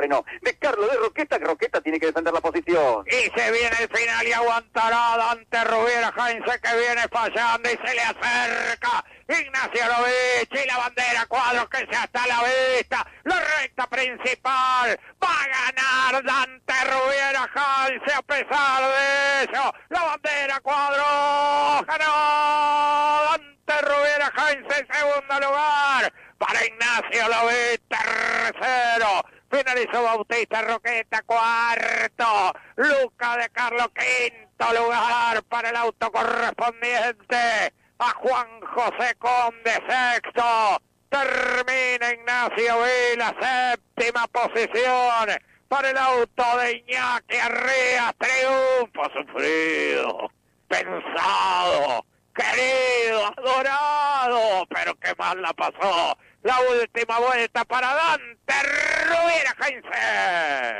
freno de Carlos de Roqueta. Roqueta tiene que defender la posición. Y se viene el final y aguantará Dante Rubiera Heinze, que viene fallando y se le acerca Ignacio Lovich y la bandera Cuadros que se hasta la vista. La recta principal va a ganar Dante Rubiera Heinze a pesar de eso. La bandera Cuadros ganó Dante Rubiera Heinze en segundo lugar. Para Ignacio Lovich, tercero. Finalizó Bautista Roqueta, cuarto. Luca de Carlos, quinto lugar para el auto correspondiente a Juan José Conde, sexto. Termina Ignacio Vila, séptima posición para el auto de Iñaki Arrías. Triunfo sufrido, pensado, querido, adorado, pero qué mal la pasó. La última vuelta para Dante Rubiera Heinze.